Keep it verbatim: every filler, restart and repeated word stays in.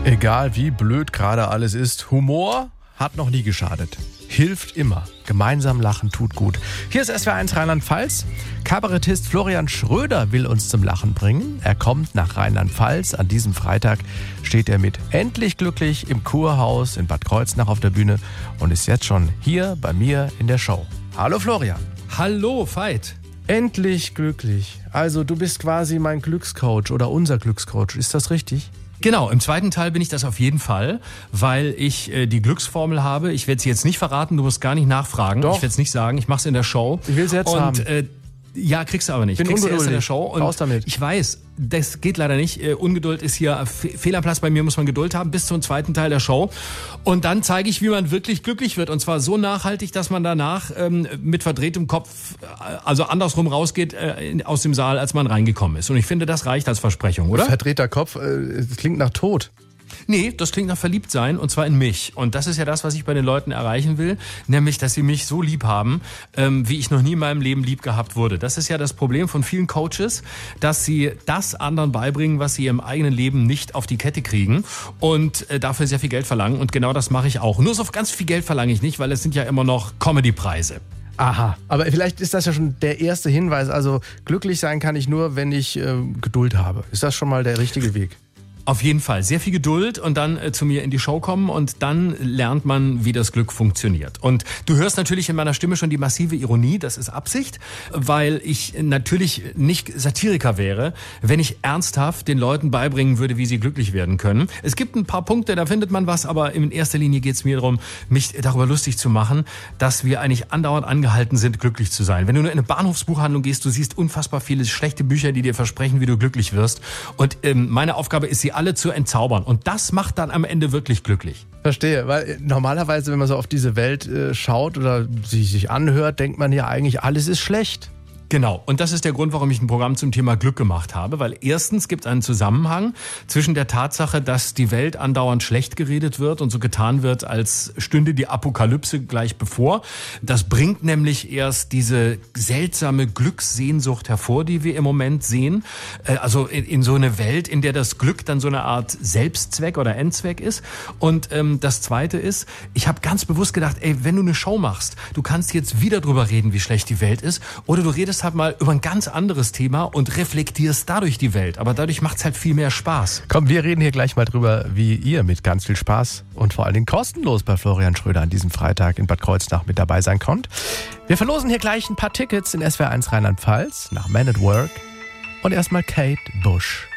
Egal wie blöd gerade alles ist, Humor hat noch nie geschadet. Hilft immer. Gemeinsam lachen tut gut. Hier ist S W R eins Rheinland-Pfalz. Kabarettist Florian Schröder will uns zum Lachen bringen. Er kommt nach Rheinland-Pfalz. An diesem Freitag steht er mit Endlich glücklich im Kurhaus in Bad Kreuznach auf der Bühne und ist jetzt schon hier bei mir in der Show. Hallo Florian. Hallo Veit. Endlich glücklich. Also du bist quasi mein Glückscoach oder unser Glückscoach. Ist das richtig? Genau, im zweiten Teil bin ich das auf jeden Fall, weil ich äh, die Glücksformel habe. Ich werde sie jetzt nicht verraten, du musst gar nicht nachfragen. Doch. Ich werde es nicht sagen, ich mache es in der Show. Ich will es jetzt und, haben. Äh, ja, kriegst du aber nicht. Bin kriegst du erst in der ungeduldig. Show. Und Raus damit. Ich weiß, das geht leider nicht. Äh, Ungeduld ist hier Fe- Fehlerplatz. Bei mir muss man Geduld haben bis zum zweiten Teil der Show. Und dann zeige ich, wie man wirklich glücklich wird. Und zwar so nachhaltig, dass man danach ähm, mit verdrehtem Kopf, äh, also andersrum rausgeht äh, in, aus dem Saal, als man reingekommen ist. Und ich finde, das reicht als Versprechung, oder? Verdrehter Kopf, äh, das klingt nach Tod. Nee, das klingt nach Verliebtsein und zwar in mich. Und das ist ja das, was ich bei den Leuten erreichen will, nämlich, dass sie mich so lieb haben, ähm, wie ich noch nie in meinem Leben lieb gehabt wurde. Das ist ja das Problem von vielen Coaches, dass sie das anderen beibringen, was sie im eigenen Leben nicht auf die Kette kriegen und äh, dafür sehr viel Geld verlangen. Und genau das mache ich auch. Nur so ganz viel Geld verlange ich nicht, weil es sind ja immer noch Comedy-Preise. Aha, aber vielleicht ist das ja schon der erste Hinweis. Also glücklich sein kann ich nur, wenn ich äh, Geduld habe. Ist das schon mal der richtige Weg? Auf jeden Fall. Sehr viel Geduld und dann äh, zu mir in die Show kommen und dann lernt man, wie das Glück funktioniert. Und du hörst natürlich in meiner Stimme schon die massive Ironie, das ist Absicht, weil ich natürlich nicht Satiriker wäre, wenn ich ernsthaft den Leuten beibringen würde, wie sie glücklich werden können. Es gibt ein paar Punkte, da findet man was, aber in erster Linie geht es mir darum, mich darüber lustig zu machen, dass wir eigentlich andauernd angehalten sind, glücklich zu sein. Wenn du nur in eine Bahnhofsbuchhandlung gehst, du siehst unfassbar viele schlechte Bücher, die dir versprechen, wie du glücklich wirst. Und ähm, meine Aufgabe ist, sie alle zu entzaubern. Und das macht dann am Ende wirklich glücklich. Verstehe, weil normalerweise, wenn man so auf diese Welt äh, schaut oder sie sich anhört, denkt man ja eigentlich, alles ist schlecht. Genau. Und das ist der Grund, warum ich ein Programm zum Thema Glück gemacht habe. Weil erstens gibt es einen Zusammenhang zwischen der Tatsache, dass die Welt andauernd schlecht geredet wird und so getan wird, als stünde die Apokalypse gleich bevor. Das bringt nämlich erst diese seltsame Glückssehnsucht hervor, die wir im Moment sehen. Also in, in so eine Welt, in der das Glück dann so eine Art Selbstzweck oder Endzweck ist. Und ähm, das Zweite ist, ich habe ganz bewusst gedacht, ey, wenn du eine Show machst, du kannst jetzt wieder drüber reden, wie schlecht die Welt ist, oder du redest halt mal über ein ganz anderes Thema und reflektierst dadurch die Welt. Aber dadurch macht es halt viel mehr Spaß. Komm, wir reden hier gleich mal drüber, wie ihr mit ganz viel Spaß und vor allen Dingen kostenlos bei Florian Schröder an diesem Freitag in Bad Kreuznach mit dabei sein könnt. Wir verlosen hier gleich ein paar Tickets in S W R eins Rheinland-Pfalz nach Man at Work und erstmal Kate Bush.